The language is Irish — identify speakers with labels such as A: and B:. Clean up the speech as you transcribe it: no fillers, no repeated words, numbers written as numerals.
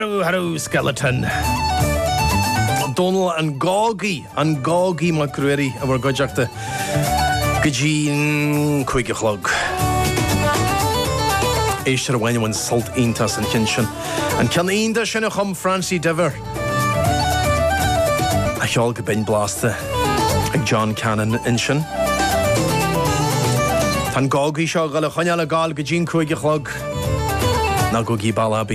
A: Hello, skeleton. Donal an gágaí má cruirí a bhar goideachta go dín chuige chlog. Éistir bhainehhain sult iontas an chin sin. An cean aonda sin a chum Francie Dever. A cheol go bin blasta ag John Cannon in sin. Tá gágaí seo gal a choineal a gáil go dín chuige chlog. Na go gí balla